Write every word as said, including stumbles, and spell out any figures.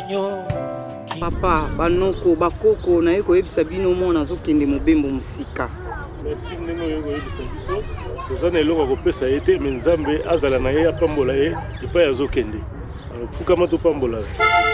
Papa, banoko, bakoko, na yeko yebisa bino mona zokende mobembo musika. Merci ndenge yeko yebisa biso. Tozana eloko kopesa ete mais Nzambe azala na ye apambola ye epa ya zokende. Alors fuka mato pambola.